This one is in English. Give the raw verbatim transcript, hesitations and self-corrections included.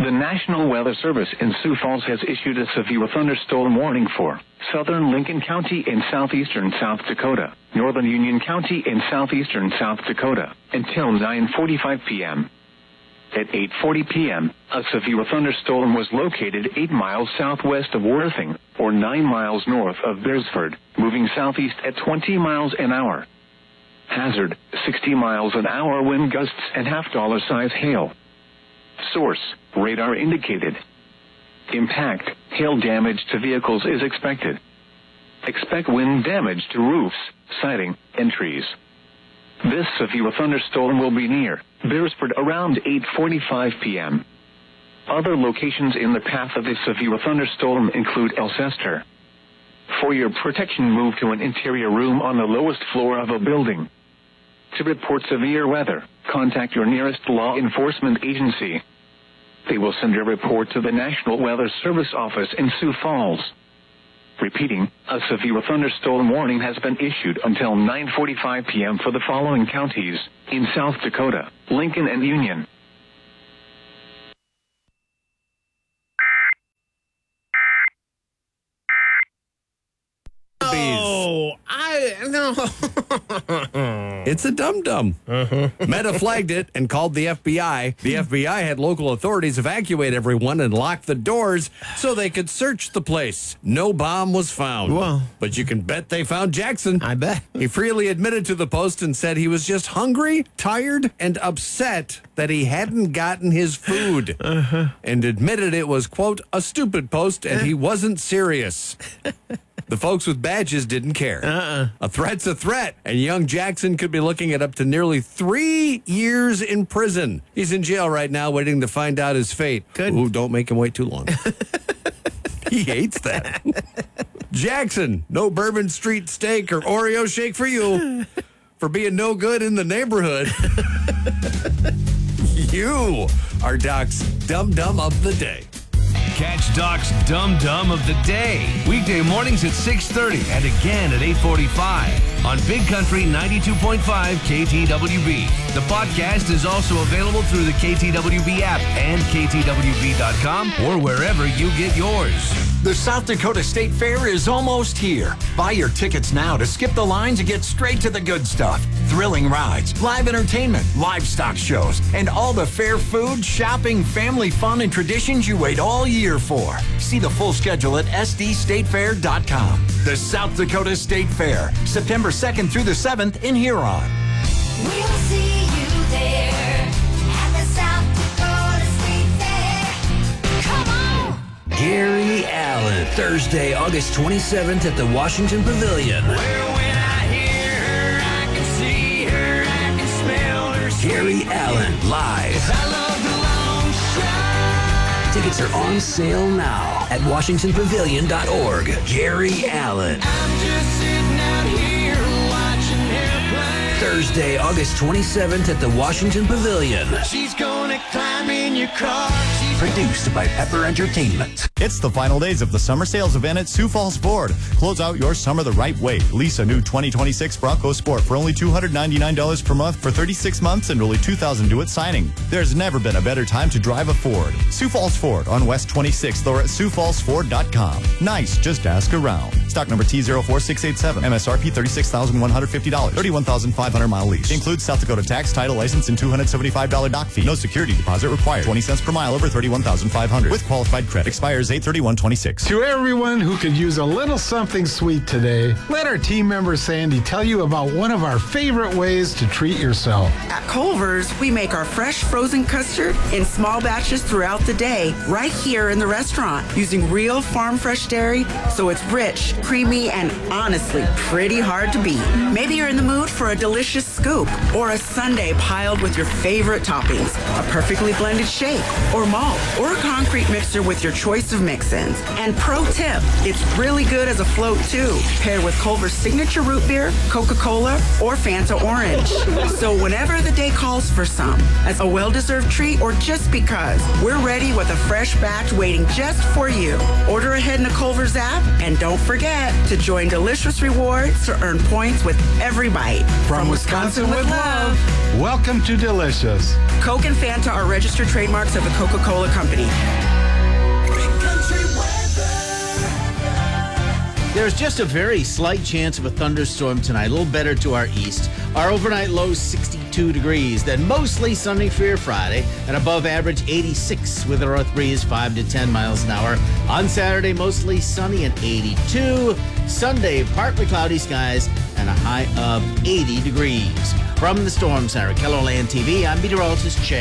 The National Weather Service in Sioux Falls has issued a severe thunderstorm warning for southern Lincoln County in southeastern South Dakota, northern Union County in southeastern South Dakota, until nine forty-five p.m. At eight forty p.m., a severe thunderstorm was located eight miles southwest of Worthing, or nine miles north of Beresford, moving southeast at twenty miles an hour. Hazard, sixty miles an hour wind gusts and half-dollar size hail. Source, radar indicated. Impact, hail damage to vehicles is expected. Expect wind damage to roofs, siding, and trees. This severe thunderstorm will be near Beresford around eight forty-five p.m. Other locations in the path of this severe thunderstorm include Alcester. For your protection, move to an interior room on the lowest floor of a building. To report severe weather, contact your nearest law enforcement agency. They will send a report to the National Weather Service office in Sioux Falls. Repeating, a severe thunderstorm warning has been issued until nine forty-five p.m. for the following counties in South Dakota, Lincoln and Union. Oh, I no. It's a dum-dum. Uh-huh. Meta flagged it and called the F B I. The F B I had local authorities evacuate everyone and lock the doors so they could search the place. No bomb was found. Well, but you can bet they found Jackson. I bet. He freely admitted to the Post and said he was just hungry, tired, and upset that he hadn't gotten his food. Uh-huh. And admitted it was, quote, a stupid post and he wasn't serious. The folks with badges didn't care. Uh-uh. A threat's a threat, and young Jackson could be looking at up to nearly three years in prison. He's in jail right now waiting to find out his fate. Good. Ooh, don't make him wait too long. He hates that. Jackson, no Bourbon Street steak or Oreo shake for you for being no good in the neighborhood. You are Doc's Dum Dum of the Day. Catch Doc's Dum Dum of the Day, weekday mornings at six thirty and again at eight forty-five on Big Country ninety-two point five K T W B. The podcast is also available through the K T W B app and K T W B dot com or wherever you get yours. The South Dakota State Fair is almost here. Buy your tickets now to skip the lines and get straight to the good stuff. Thrilling rides, live entertainment, livestock shows, and all the fair food, shopping, family fun, and traditions you wait all year for. See the full schedule at S D state fair dot com. The South Dakota State Fair, September second through the seventh in Huron. We'll see you there at the South Dakota State Fair. Come on! Gary Allen, Thursday, August twenty-seventh at the Washington Pavilion. Well, when I hear her, I can see her, I can smell her. Gary Allen, live. I love the long shot. Tickets are on sale now at washington pavilion dot org. Gary Allen. I'm just sitting out here watching her play. Thursday, August twenty-seventh at the Washington Pavilion. She's gonna climb in your car. She's Produced by Pepper Entertainment. It's the final days of the summer sales event at Sioux Falls Ford. Close out your summer the right way. Lease a new twenty twenty-six Bronco Sport for only two hundred ninety-nine dollars per month for thirty-six months and only two thousand dollars due at signing. There's never been a better time to drive a Ford. Sioux Falls Ford on West twenty-sixth or at sioux falls ford dot com. Nice, just ask around. Stock number T zero four six eight seven. M S R P thirty-six thousand one hundred fifty dollars. thirty-one thousand five hundred mile lease. Includes South Dakota tax, title, license, and two hundred seventy-five dollars dock fee. No security deposit required. twenty cents per mile over thirty-one thousand five hundred dollars. With qualified credit. Expires eight thirty-one twenty-six. To everyone who could use a little something sweet today, let our team member Sandy tell you about one of our favorite ways to treat yourself. At Culver's, we make our fresh frozen custard in small batches throughout the day, right here in the restaurant, using real farm fresh dairy, so it's rich, creamy, and honestly pretty hard to beat. Maybe you're in the mood for a delicious scoop or a sundae piled with your favorite toppings, a perfectly blended shake or malt or a concrete mixer with your choice of mix-ins. And pro tip, it's really good as a float too, paired with Culver's signature root beer, Coca-Cola, or Fanta Orange. So whenever the day calls for some, as a well-deserved treat or just because, we're ready with a fresh batch waiting just for you. Order ahead in the Culver's app, and don't forget, forget to join Delicious Rewards to earn points with every bite. From Wisconsin with love. Welcome to Delicious. Coke and Fanta are registered trademarks of the Coca-Cola Company. There's just a very slight chance of a thunderstorm tonight, a little better to our east. Our overnight low sixty-two degrees, then mostly sunny for your Friday, and above average eighty-six with a north breeze five to ten miles an hour. On Saturday, mostly sunny and eighty-two. Sunday, partly cloudy skies and a high of eighty degrees. From the Storm Center, KELOLAND T V, I'm meteorologist Chad.